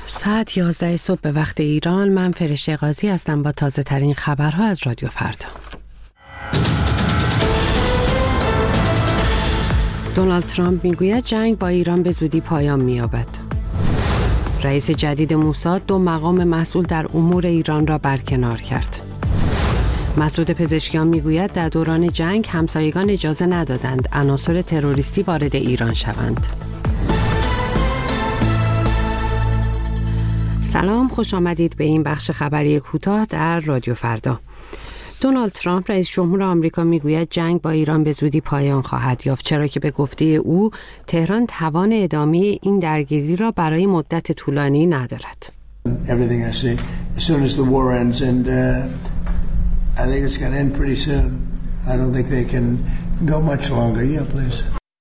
ساعت 11 صبح به وقت ایران. من فرشته قاضی هستم با تازه ترین خبرها از رادیو فردا. دونالد ترامپ میگوید جنگ با ایران به زودی پایان می‌یابد. رئیس جدید موساد 2 مقام مسئول در امور ایران را برکنار کرد. مسعود پزشکیان میگوید در دوران جنگ همسایگان اجازه ندادند عناصر تروریستی وارد ایران شوند. سلام، خوش آمدید به این بخش خبری کوتاه در رادیو فردا. دونالد ترامپ رئیس جمهور آمریکا میگوید جنگ با ایران به زودی پایان خواهد یافت، چرا که به گفته او تهران توان ادامه این درگیری را برای مدت طولانی ندارد. Everything I see as soon as the war ends and I think it's going to end pretty soon. I don't think they can go much longer. Yeah, please.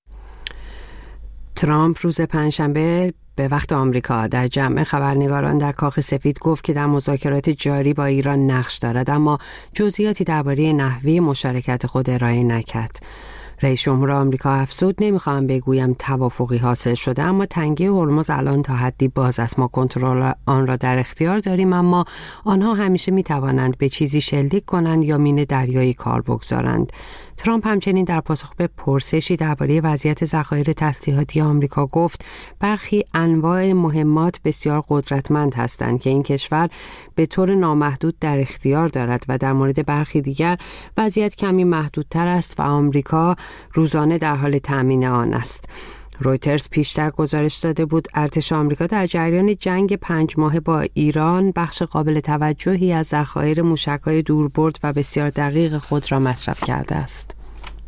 ترامپ روز پنجشنبه به وقت آمریکا در جمع خبرنگاران در کاخ سفید گفت که در مذاکرات جاری با ایران نقش دارد، اما جزئیاتی درباره نحوه مشارکت خود ارائه نکرد. رئیس جمهور آمریکا افزود: نمیخواهم بگویم توافقی حاصل شده، اما تنگه هرمز الان تا حدی باز است. ما کنترل آن را در اختیار داریم، اما آنها همیشه میتوانند به چیزی شلیک کنند یا مین دریایی کار بگذارند. ترامپ همچنین در پاسخ به پرسشی درباره وضعیت ذخایر تسلیحاتی آمریکا گفت برخی انواع مهمات بسیار قدرتمند هستند که این کشور به طور نامحدود در اختیار دارد و در مورد برخی دیگر وضعیت کمی محدودتر است و آمریکا روزانه در حال تأمین آن است. رویترز پیشتر گزارش داده بود ارتش آمریکا در جریان جنگ 5 ماهه با ایران بخش قابل توجهی از ذخایر موشک‌های دوربرد و بسیار دقیق خود را مصرف کرده است.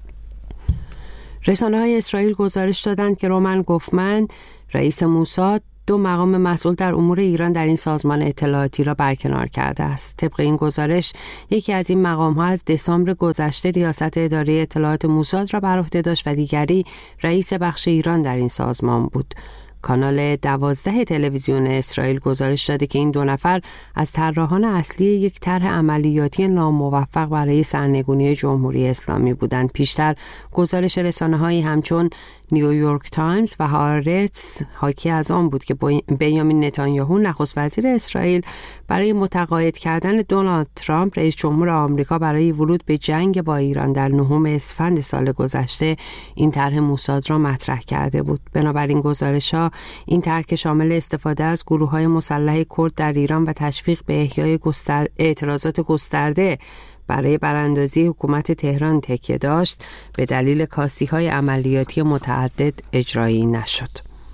رسانه‌های اسرائیل گزارش دادند که رومن گوفمن، رئیس موساد، 2 مقام مسئول در امور ایران در این سازمان اطلاعاتی را برکنار کرده است. طبق این گزارش یکی از این مقام‌ها از دسامبر گذشته ریاست اداره اطلاعات موساد را بر عهده داشت و دیگری رئیس بخش ایران در این سازمان بود. کانال 12 تلویزیون اسرائیل گزارش داده که این 2 نفر از طراحان اصلی یک طرح عملیاتی ناموفق برای سرنگونی جمهوری اسلامی بودند. پیشتر گزارش رسانه‌هایی همچون نیویورک تایمز و هارتز حاکی از آن بود که بنیامین نتانیاهو نخست وزیر اسرائیل برای متقاعد کردن دونالد ترامپ رئیس جمهور آمریکا برای ورود به جنگ با ایران در 9 اسفند سال گذشته این طرح موساد را مطرح کرده بود. بنابراین گزارش‌ها این طرح که شامل استفاده از گروه‌های مسلح کرد در ایران و تشویق به احیای اعتراضات گسترده برای براندازی حکومت تهران تکیه داشت، به دلیل کاستی‌های عملیاتی متعدد اجرایی نشد.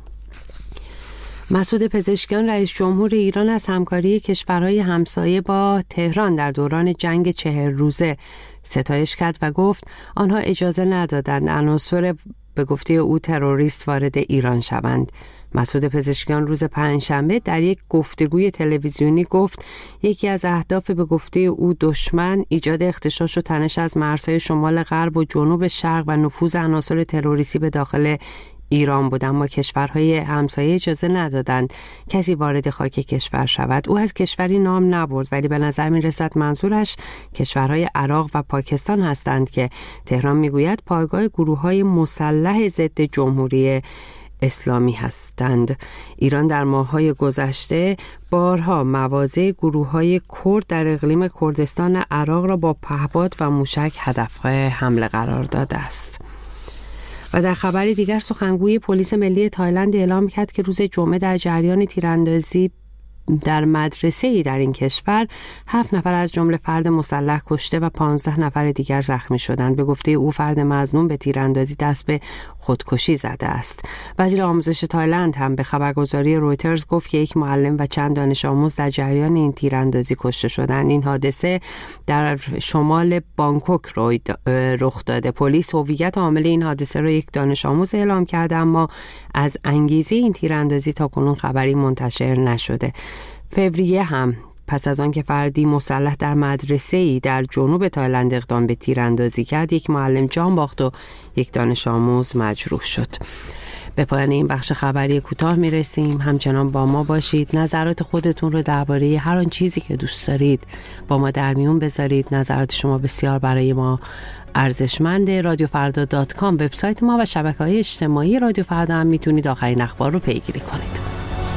مسعود پزشکیان رئیس جمهور ایران از همکاری کشورهای همسایه با تهران در دوران جنگ 40 روزه ستایش کرد و گفت آنها اجازه ندادند عناصر به گفته او تروریست وارد ایران شوند. مسعود پزشکیان روز پنجشنبه در یک گفتگوی تلویزیونی گفت یکی از اهداف به گفته او دشمن ایجاد اغتشاش و تنش از مرزهای شمال غرب و جنوب شرق و نفوذ عناصر تروریستی به داخل ایران بود، اما کشورهای همسایه اجازه ندادند کسی وارد خاک کشور شود. او از کشوری نام نبرد، ولی به نظر می رسد منظورش کشورهای عراق و پاکستان هستند که تهران می گوید پایگاه گروه‌های مسلح ضد جمهوری اسلامی هستند. ایران در ماه‌های گذشته بارها مواضع گروه‌های کرد در اقلیم کردستان عراق را با پهپاد و موشک هدف حمله قرار داده است. و در خبری دیگر سخنگوی پلیس ملی تایلند اعلام کرد که روز جمعه در جریان تیراندازی در مدرسه‌ای در این کشور 7 نفر از جمله فرد مسلح کشته و 15 نفر دیگر زخمی شدند. به گفته او فرد مظنون به تیراندازی دست به خودکشی زده است. وزیر آموزش تایلند هم به خبرگزاری رویترز گفت که یک معلم و چند دانش آموز در جریان این تیراندازی کشته شدند. این حادثه در شمال بانکوک رخ داده. پلیس هویت عامل این حادثه را یک دانش آموز اعلام کرده، اما از انگیزه این تیراندازی تاکنون خبری منتشر نشده. فوریه هم پس از آن که فردی مسلح در مدرسه‌ای در جنوب تایلند اقدام به تیراندازی کرد، یک معلم جان باخت و یک دانش آموز مجروح شد. به پایان این بخش خبری کوتاه میرسیم. همچنان با ما باشید. نظرات خودتون رو درباره هر آن چیزی که دوست دارید با ما در میون بذارید. نظرات شما بسیار برای ما ارزشمنده. رادیوفردا.com وبسایت ما و شبکه‌های اجتماعی رادیو فردا هم میتونید آخرین اخبار رو پیگیری کنید.